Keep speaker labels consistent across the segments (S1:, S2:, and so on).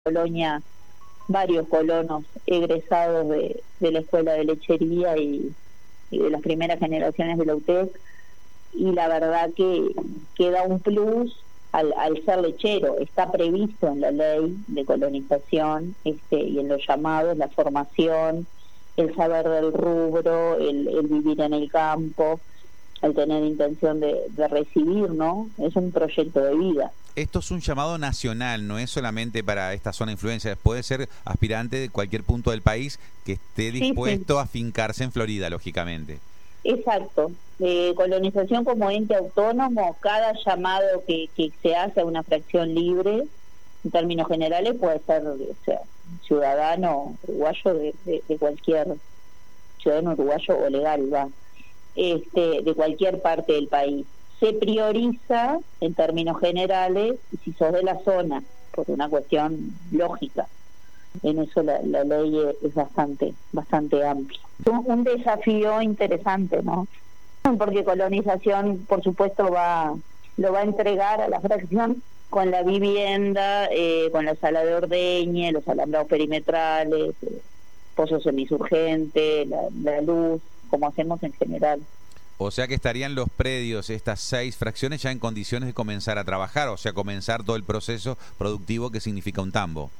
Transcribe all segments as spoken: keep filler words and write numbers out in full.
S1: Colonia varios colonos egresados de, de la escuela de lechería y, y de las primeras generaciones de la U T E C, y la verdad que, que da un plus al, al ser lechero. Está previsto en la ley de colonización este, y en los llamados la formación, el saber del rubro, el, el vivir en el campo, el tener intención de, de recibir, ¿no? Es un proyecto de vida.
S2: Esto es un llamado nacional, no es solamente para esta zona de influencia, puede ser aspirante de cualquier punto del país que esté dispuesto sí, sí. a fincarse en Florida, lógicamente.
S1: Exacto. Eh, colonización como ente autónomo, cada llamado que, que se hace a una fracción libre, en términos generales, puede ser o sea, ciudadano uruguayo de, de, de cualquier ciudadano uruguayo o legal, va, este, de cualquier parte del país. Se prioriza en términos generales si sos de la zona, por una cuestión lógica. En eso la, la ley es bastante bastante amplia. Es un desafío interesante, ¿no? Porque colonización, por supuesto, va lo va a entregar a la fracción con la vivienda, eh, con la sala de ordeñe, los alambrados perimetrales, eh, pozos semisurgentes, la, la luz, como hacemos en general.
S2: O sea que estarían los predios, estas seis fracciones, ya en condiciones de comenzar a trabajar, o sea, comenzar todo el proceso productivo que significa un tambo.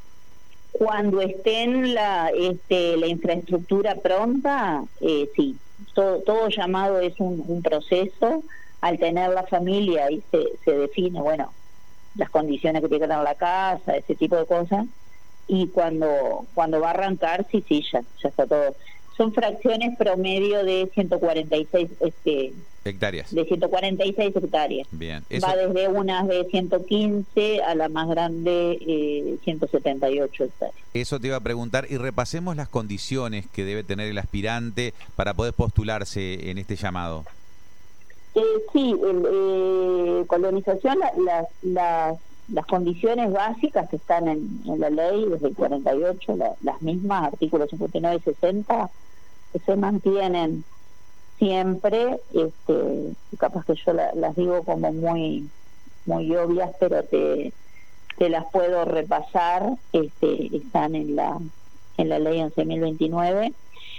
S1: Cuando estén la, este, la infraestructura pronta, eh, sí. Todo, todo llamado es un, un proceso. Al tener la familia, ahí se, se define, bueno, las condiciones que tiene que tener la casa, ese tipo de cosas. Y cuando, cuando va a arrancar, sí, sí, ya, ya está todo. Son fracciones promedio de ciento cuarenta y seis este,
S2: hectáreas.
S1: De ciento cuarenta y seis hectáreas.
S2: Bien. Eso...
S1: Va desde unas de ciento quince a la más grande, eh, ciento setenta y ocho hectáreas.
S2: Eso te iba a preguntar, y repasemos las condiciones que debe tener el aspirante para poder postularse en este llamado.
S1: Eh, sí, el, eh, colonización, la, la, la, las condiciones básicas que están en, en la ley desde el cuarenta y ocho, la, las mismas, artículos cincuenta y nueve y sesenta, que se mantienen siempre, este, capaz que yo la, las digo como muy muy obvias, pero te, te las puedo repasar, este, están en la en la ley once mil veintinueve,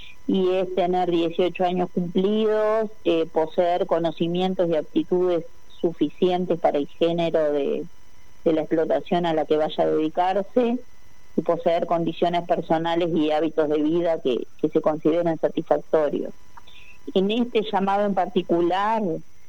S1: y es tener dieciocho años cumplidos, eh, poseer conocimientos y aptitudes suficientes para el género de, de la explotación a la que vaya a dedicarse, y poseer condiciones personales y hábitos de vida que, que se consideren satisfactorios. En este llamado en particular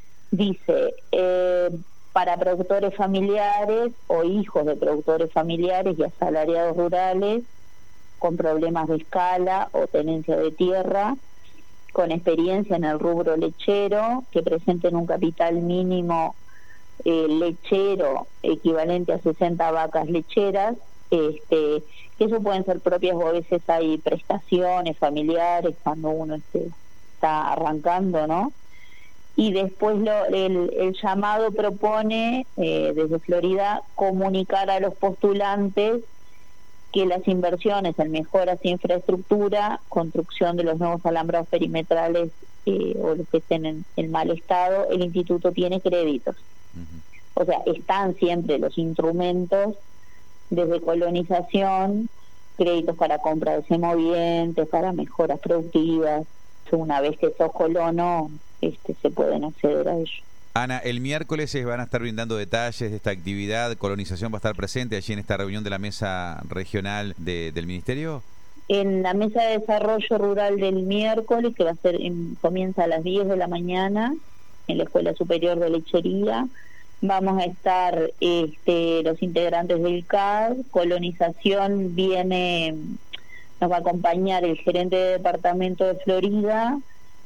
S1: dice, eh, para productores familiares o hijos de productores familiares y asalariados rurales con problemas de escala o tenencia de tierra, con experiencia en el rubro lechero, que presenten un capital mínimo eh, lechero equivalente a sesenta vacas lecheras, este, que eso pueden ser propias, o a veces hay prestaciones familiares cuando uno esté, está arrancando, ¿no? Y después lo, el, el llamado propone eh, desde Florida comunicar a los postulantes que las inversiones en mejoras de infraestructura, construcción de los nuevos alambrados perimetrales eh, o los que estén en, en mal estado, el instituto tiene créditos. Uh-huh. O sea, están siempre los instrumentos desde colonización, créditos para compra de semovientes, para mejoras productivas. Una vez que sos colono, este, se pueden acceder a ello.
S2: Ana, el miércoles se van a estar brindando detalles de esta actividad. ¿Colonización va a estar presente allí en esta reunión de la mesa regional de, del Ministerio?
S1: En la mesa de desarrollo rural del miércoles, que va a ser en, comienza a las diez de la mañana en la Escuela Superior de Lechería, vamos a estar este, los integrantes del C A D. Colonización viene, nos va a acompañar el gerente de departamento de Florida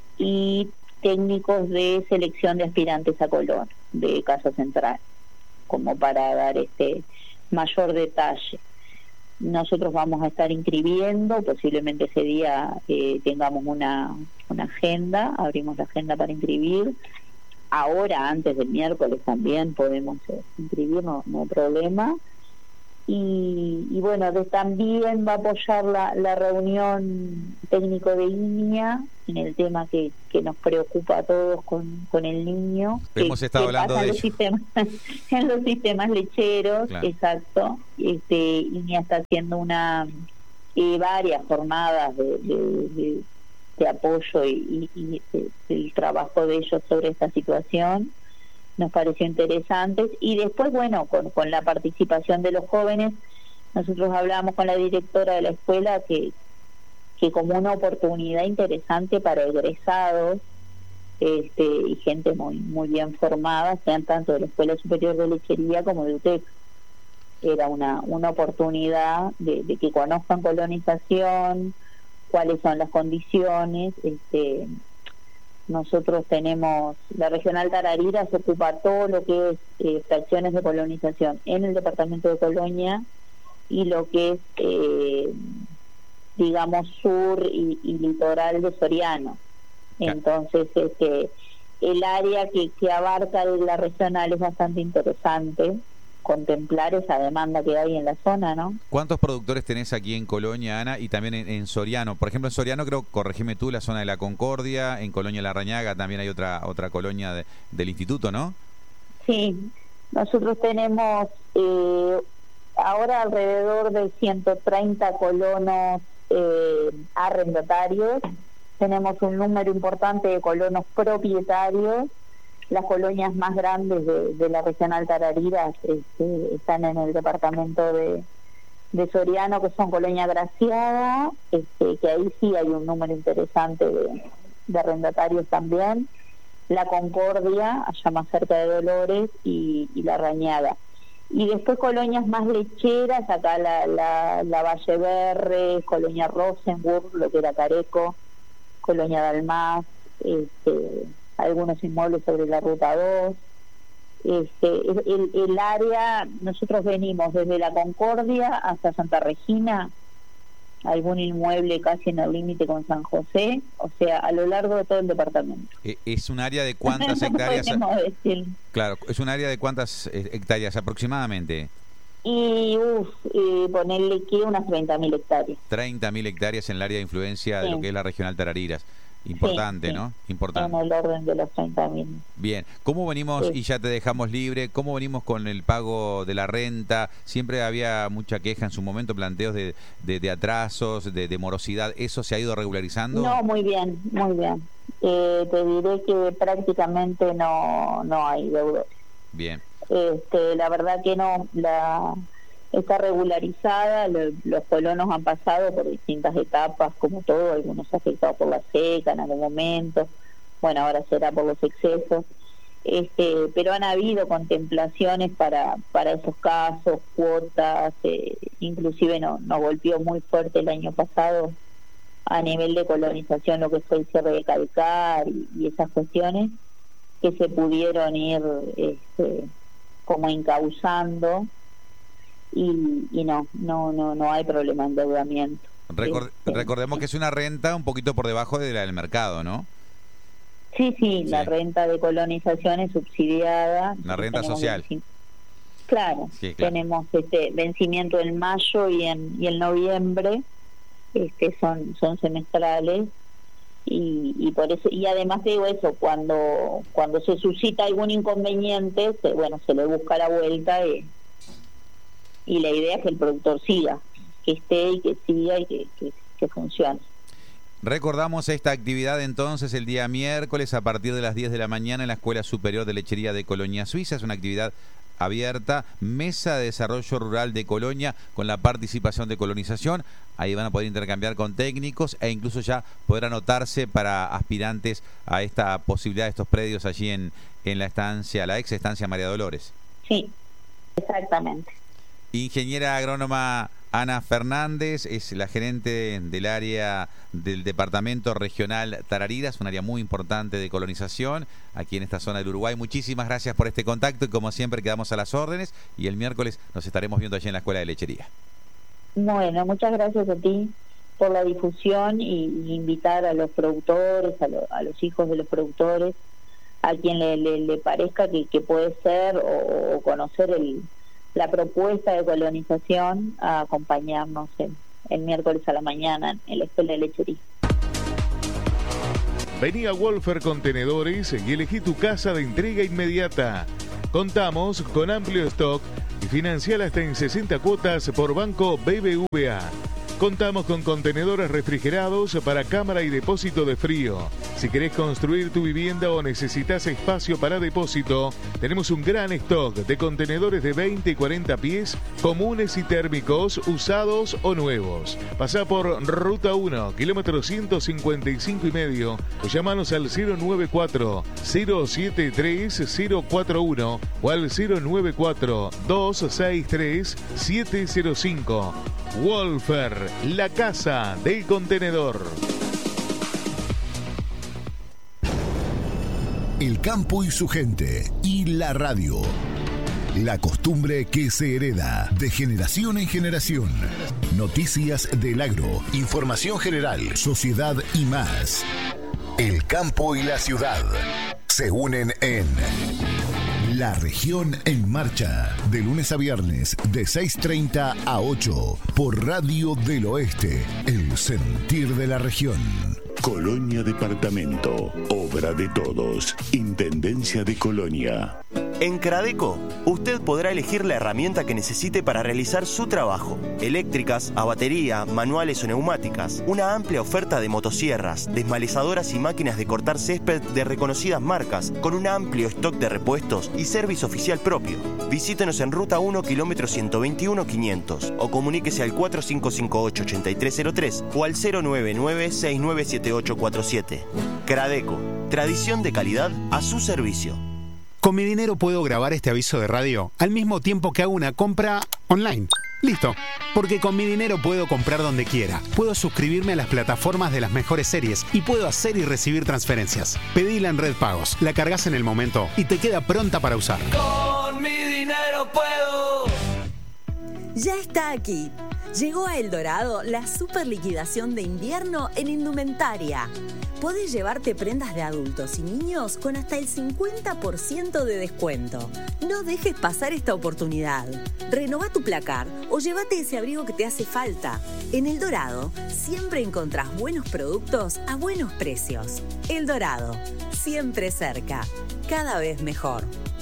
S1: y técnicos de selección de aspirantes a Colón de Casa Central, como para dar este mayor detalle. Nosotros vamos a estar inscribiendo, posiblemente ese día eh, tengamos una, una agenda, abrimos la agenda para inscribir. Ahora, antes del miércoles también podemos eh, inscribir, no, no hay problema. y, y bueno, de, también va a apoyar la, la reunión técnico de I N E A en el tema que, que nos preocupa a todos con, con el niño.
S2: Hemos
S1: que,
S2: estado
S1: que
S2: hablando
S1: pasa
S2: de
S1: en los, sistemas, en los sistemas lecheros,
S2: claro.
S1: Exacto. Este, I N E A está haciendo una eh, varias jornadas de, de, de, de apoyo y, y, y de, el trabajo de ellos sobre esta situación. Nos pareció interesante. Y después, bueno, con, con la participación de los jóvenes, nosotros hablamos con la directora de la escuela que, que como una oportunidad interesante para egresados este, y gente muy muy bien formada, sean tanto de la Escuela Superior de Lechería como de U T E C. Era una, una oportunidad de, de que conozcan colonización, cuáles son las condiciones. Este, nosotros tenemos, la Regional Tararira se ocupa todo lo que es eh, fracciones de colonización en el departamento de Colonia y lo que es, eh, digamos, sur y, y litoral de Soriano. Entonces, este, el área que, que abarca de la regional es bastante interesante, contemplar esa demanda que hay en la zona, ¿no?
S2: ¿Cuántos productores tenés aquí en Colonia, Ana, y también en, en Soriano? Por ejemplo, en Soriano, creo, corregime tú, la zona de la Concordia, en Colonia La Rañaga también hay otra otra colonia de, del instituto, ¿no?
S1: Sí, nosotros tenemos eh, ahora alrededor de ciento treinta colonos eh, arrendatarios, tenemos un número importante de colonos propietarios. Las colonias más grandes de, de la Regional Tararira este, están en el departamento de, de Soriano, que son Colonia Graciada, este, que ahí sí hay un número interesante de, de arrendatarios también, La Concordia, allá más cerca de Dolores, y, y La Rañada. Y después colonias más lecheras, acá la, la, la Valle Verde, Colonia Rosenburg, lo que era Careco, Colonia Dalmás, este, algunos inmuebles sobre la Ruta dos. Este, el, el área, nosotros venimos desde La Concordia hasta Santa Regina, algún inmueble casi en el límite con San José, o sea, a lo largo de todo el departamento.
S2: ¿Es un área de cuántas hectáreas?
S1: Decir.
S2: Claro, ¿es un área de cuántas hectáreas aproximadamente?
S1: Y, uff, eh, ponerle que unas treinta mil hectáreas.
S2: treinta mil hectáreas en el área de influencia sí. de lo que es la Regional Tarariras. Importante, sí, sí. ¿no? Importante.
S1: En el orden de los treinta mil.
S2: Bien, ¿cómo venimos, sí. y ya te dejamos libre, cómo venimos con el pago de la renta? Siempre había mucha queja en su momento, planteos de, de, de atrasos, de, de morosidad. ¿Eso se ha ido regularizando?
S1: No, muy bien, muy bien. Eh, te diré que prácticamente no, no hay deudores.
S2: Bien.
S1: Este, la verdad que no, la está regularizada, lo, los colonos han pasado por distintas etapas, como todo, algunos afectados por la seca en algún momento, bueno, ahora será por los excesos, este, pero han habido contemplaciones para para esos casos, cuotas, eh, inclusive no, nos golpeó muy fuerte el año pasado a nivel de colonización lo que fue el cierre de Calcar y, y esas cuestiones que se pudieron ir este, como encauzando. Y, y no, no, no, no hay problema de endeudamiento.
S2: Record,
S1: sí,
S2: recordemos
S1: sí.
S2: que es una renta un poquito por debajo de la del mercado, ¿no?
S1: Sí, sí,
S2: sí.
S1: la renta de colonización es subsidiada.
S2: La renta social.
S1: Claro,
S2: sí, claro,
S1: tenemos este vencimiento en mayo y en y en noviembre, este son son semestrales. Y, y por eso y además digo eso, cuando cuando se suscita algún inconveniente, se, bueno, se le busca la vuelta y y la idea es que el productor siga, que esté y que siga y que, que, que funcione.
S2: Recordamos esta actividad entonces el día miércoles a partir de las diez de la mañana en la Escuela Superior de Lechería de Colonia Suiza. Es una actividad abierta, Mesa de Desarrollo Rural de Colonia, con la participación de colonización. Ahí van a poder intercambiar con técnicos e incluso ya poder anotarse para aspirantes a esta posibilidad de estos predios allí en, en la estancia, la ex estancia María Dolores.
S1: Sí, exactamente.
S2: Ingeniera agrónoma Ana Fernández es la gerente del área del departamento regional Tarariras, un área muy importante de colonización aquí en esta zona del Uruguay. Muchísimas gracias por este contacto y como siempre quedamos a las órdenes y el miércoles nos estaremos viendo allí en la Escuela de Lechería.
S1: Bueno, muchas gracias a ti por la difusión y, y invitar a los productores, a, lo, a los hijos de los productores, a quien le, le, le parezca que, que puede ser o, o conocer el la propuesta de colonización a acompañarnos el, el miércoles a la mañana en la Escuela de Lechería.
S3: Vení a Wolfer Contenedores y elegí tu casa de entrega inmediata. Contamos con amplio stock y financiar hasta en sesenta cuotas por Banco B B V A. Contamos con contenedores refrigerados para cámara y depósito de frío. Si querés construir tu vivienda o necesitas espacio para depósito, tenemos un gran stock de contenedores de veinte y cuarenta pies, comunes y térmicos, usados o nuevos. Pasá por Ruta uno, kilómetro ciento cincuenta y cinco y medio, o llamanos al cero nueve cuatro, cero siete tres, cero cuatro uno o al cero nueve cuatro, dos seis tres, siete cero cinco. Wolfer, la casa del contenedor.
S4: El campo y su gente y la radio. La costumbre que se hereda de generación en generación. Noticias del agro, información general, sociedad y más. El campo y la ciudad se unen en La Región en Marcha, de lunes a viernes, de seis treinta a ocho, por Radio del Oeste, el sentir de la región.
S5: Colonia Departamento, obra de todos, Intendencia de Colonia.
S6: En Cradeco, usted podrá elegir la herramienta que necesite para realizar su trabajo. Eléctricas, a batería, manuales o neumáticas. Una amplia oferta de motosierras, desmalezadoras y máquinas de cortar césped de reconocidas marcas, con un amplio stock de repuestos y servicio oficial propio. Visítenos en Ruta uno, kilómetro ciento veintiuno, quinientos, o comuníquese al cuatro cinco cinco ocho, ocho tres cero tres o al cero nueve nueve, seis nueve siete ocho cuatro siete. Cradeco, tradición de calidad a su servicio.
S7: Con mi dinero puedo grabar este aviso de radio al mismo tiempo que hago una compra online. Listo. Porque con mi dinero puedo comprar donde quiera. Puedo suscribirme a las plataformas de las mejores series y puedo hacer y recibir transferencias. Pedila en Red Pagos, la cargas en el momento y te queda pronta para usar.
S8: Con mi dinero puedo.
S9: Ya está aquí. Llegó a El Dorado la super liquidación de invierno en indumentaria. Podés llevarte prendas de adultos y niños con hasta el cincuenta por ciento de descuento. No dejes pasar esta oportunidad. Renová tu placar o llévate ese abrigo que te hace falta. En El Dorado siempre encontrás buenos productos a buenos precios. El Dorado, siempre cerca, cada vez mejor.